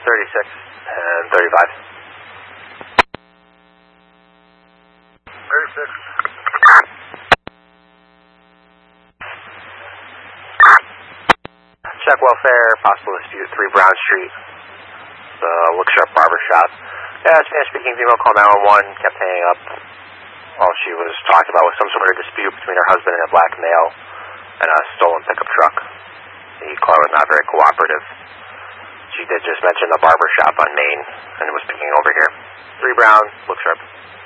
36 and 35. 36. Check welfare, possible dispute, 3 Brown Street. The Look Sharp Barbershop. Yeah, Spanish speaking female called 911, kept hanging up. All she was talking about was some sort of dispute between her husband and a black male and a stolen pickup truck. The caller was not very cooperative. She did just mention the barbershop on Main and was picking over here. 3 Brown, Look Sharp.